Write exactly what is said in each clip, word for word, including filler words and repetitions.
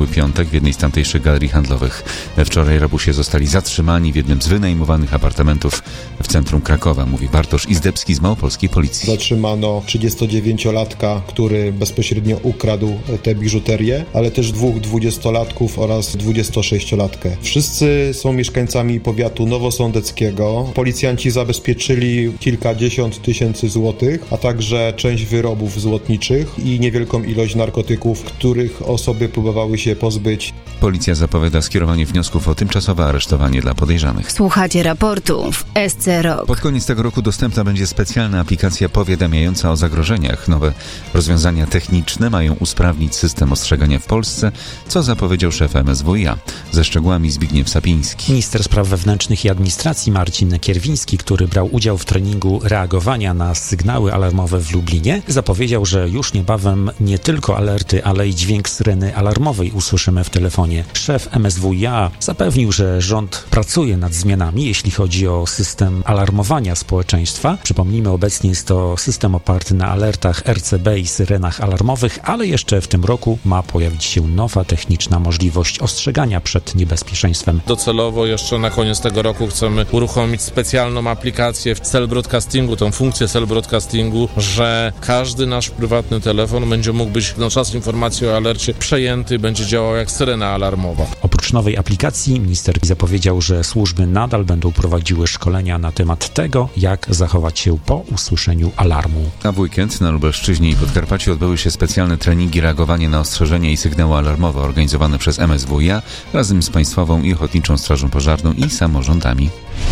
ubiegły piątek w jednej z tamtejszych galerii handlowych. Wczoraj rabusie zostali zatrzymani w jednym z wynajmowanych apartamentów w centrum Krakowa, mówi Bartosz Izdebski z małopolskiej policji. Zatrzymano trzydziestodziewięciolatka, który bezpośrednio ukradł tę biżuterię, ale też dwóch dwudziestolatków oraz dwudziestosześciolatkę. Wszyscy są mieszkańcami powiatu nowosądeckiego. Policjanci zabezpieczyli kilkadziesiąt tysięcy złotych, a także część wyrobów złotniczych i niewielką ilość narkotyków, których osoby próbowały się pozbyć. Policja zapowiada skierowanie wniosków o tymczasowe aresztowanie dla podejrzanych. Słuchacie raportu w S C Rok. Pod koniec tego roku dostępna będzie specjalna aplikacja powiadamiająca o zagrożeniach. Nowe rozwiązania techniczne mają usprawnić system ostrzegania w Polsce, co zapowiedział szef M S W i A. Ze szczegółami Zbigniew Sapiński. Minister Spraw Wewnętrznych i Administracji Marcin Kierwiński, który brał udział w treningu reagowania na sygnały alarmowe w Lublinie, zapowiedział, że już niebawem nie tylko alerty, ale i dźwięk syreny alarmowej usłyszymy w telefonie. Szef M S W i A zapewnił, że rząd pracuje nad zmianami, jeśli chodzi o system alarmowania społeczeństwa. Przypomnijmy, obecnie jest to system oparty na alertach R C B i syrenach alarmowych, ale jeszcze w tym roku ma pojawić się nowa techniczna możliwość ostrzegania przed niebezpieczeństwem. Docelowo jeszcze na koniec tego roku chcemy uruchomić specjalną aplikację w cell broadcastingu, tą funkcję cell broadcastingu, że każdy nasz prywatny telefon będzie mógł być na czas informacji o alercie przejęty, będzie działał jak syrena alarmowa. Oprócz nowej aplikacji minister zapowiedział, że służby nadal będą prowadziły szkolenia na temat tego, jak zachować się po usłyszeniu alarmu. A w weekend na Lubelszczyźnie i Podkarpaciu odbyły się specjalne treningi reagowania na ostrzeżenia i sygnały alarmowe organizowane przez M S W i A razem z Państwową i Ochotniczą Strażą Pożarną i samorządami.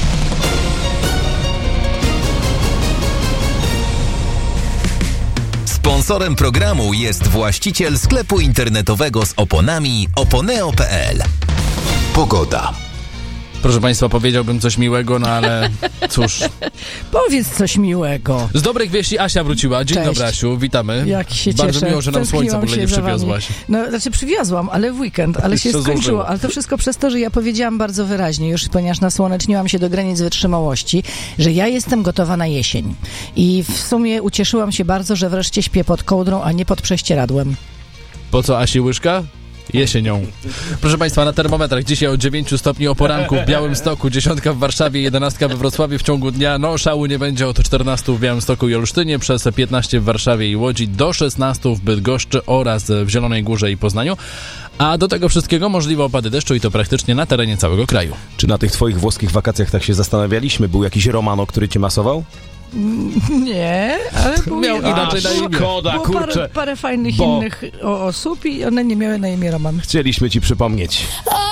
Sponsorem programu jest właściciel sklepu internetowego z oponami oponeo kropka p l. Pogoda. Proszę Państwa, powiedziałbym coś miłego, no ale cóż. Powiedz coś miłego. Z dobrych wieści Asia wróciła. Dzień Cześć. dobry, Asiu, witamy. Jak się Bardzo cieszę. miło, że nam słońca w ogóle nie przywiozłaś. No, znaczy przywiozłam, ale w weekend, ale się skończyło. Zdążyło. Ale to wszystko przez to, że ja powiedziałam bardzo wyraźnie już, ponieważ nasłoneczniłam się do granic wytrzymałości, że ja jestem gotowa na jesień. I w sumie ucieszyłam się bardzo, że wreszcie śpię pod kołdrą, a nie pod prześcieradłem. Po co Asi łyżka? Jesienią. Proszę Państwa, na termometrach dzisiaj o dziewięć stopni o poranku w Białymstoku, dziesiątka w Warszawie, jedenastka we Wrocławiu w ciągu dnia. No, szału nie będzie, od czternastu w Białymstoku i Olsztynie, przez piętnaście w Warszawie i Łodzi, do szesnastu w Bydgoszczy oraz w Zielonej Górze i Poznaniu. A do tego wszystkiego możliwe opady deszczu i to praktycznie na terenie całego kraju. Czy na tych twoich włoskich wakacjach tak się zastanawialiśmy? Był jakiś Romano, który cię masował? Nie, ale był miał jedna, inaczej na imię. Szkoda, było kurczę. Parę, parę fajnych bo... innych osób i one nie miały na imię Roman. Chcieliśmy ci przypomnieć.